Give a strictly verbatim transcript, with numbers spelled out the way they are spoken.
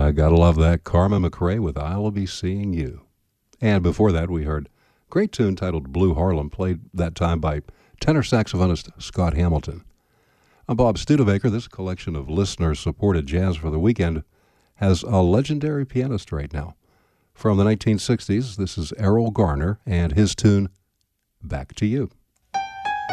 Yeah, gotta love that. Carmen McRae with I'll Be Seeing You. And before that, we heard a great tune titled Blue Harlem, played that time by tenor saxophonist Scott Hamilton. I'm Bob Studebaker. This collection of listener-supported jazz for the weekend has a legendary pianist right now. From the nineteen sixties, this is Errol Garner and his tune, Back to You.